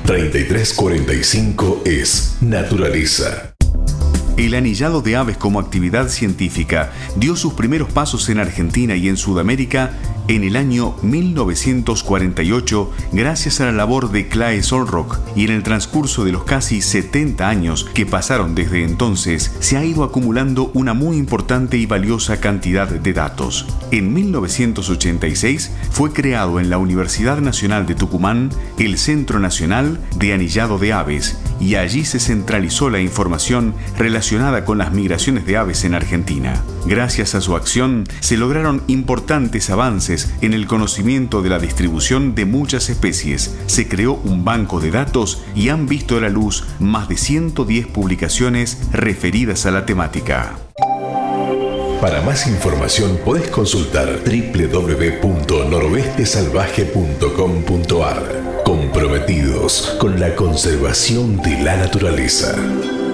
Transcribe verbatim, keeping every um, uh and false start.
treinta y tres cuarenta y cinco es naturaleza. El anillado de aves como actividad científica dio sus primeros pasos en Argentina y en Sudamérica en el año mil novecientos cuarenta y ocho gracias a la labor de Claes Solrock, y en el transcurso de los casi setenta años que pasaron desde entonces se ha ido acumulando una muy importante y valiosa cantidad de datos. En mil novecientos ochenta y seis fue creado en la Universidad Nacional de Tucumán el Centro Nacional de Anillado de Aves, y allí se centralizó la información relacionada con las migraciones de aves en Argentina. Gracias a su acción se lograron importantes avances en el conocimiento de la distribución de muchas especies. Se creó un banco de datos y han visto a la luz más de ciento diez publicaciones referidas a la temática. Para más información podés consultar doble u doble u doble u punto noroeste salvaje punto com punto a r. Comprometidos con la conservación de la naturaleza.